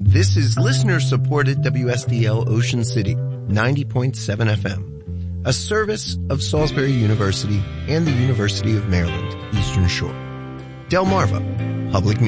This is listener-supported WSDL Ocean City, 90.7 FM, a service of Salisbury University and the University of Maryland, Eastern Shore. Delmarva Public Media.